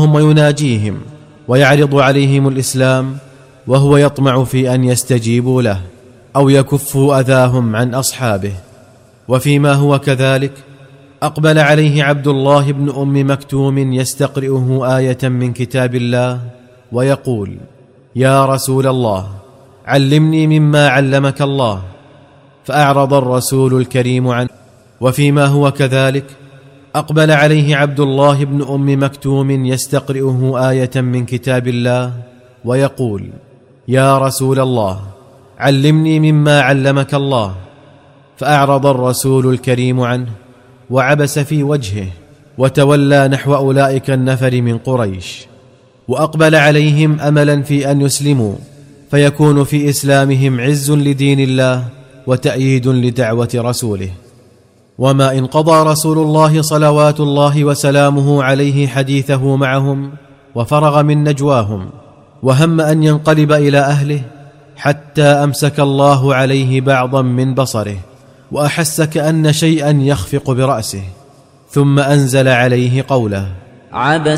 ويدعوهم ويناجيهم ويعرض عليهم الإسلام، وهو يطمع في أن يستجيبوا له أو يكفوا أذاهم عن أصحابه. وفيما هو كذلك أقبل عليه عبد الله بن أم مكتوم يستقرئه آية من كتاب الله ويقول: يا رسول الله، علمني مما علمك الله. فأعرض الرسول الكريم عنه. وفيما هو كذلك أقبل عليه عبد الله بن أم مكتوم يستقرئه آية من كتاب الله ويقول: يا رسول الله، علمني مما علمك الله. فأعرض الرسول الكريم عنه وعبس في وجهه وتولى نحو أولئك النفر من قريش، وأقبل عليهم أملا في أن يسلموا فيكون في إسلامهم عز لدين الله وتأييد لدعوة رسوله. وما إن قضى رسول الله صلوات الله وسلامه عليه حديثه معهم وفرغ من نجواهم وهم أن ينقلب إلى أهله، حتى أمسك الله عليه بعضا من بصره وأحس كأن شيئا يخفق برأسه، ثم أنزل عليه قوله: عبس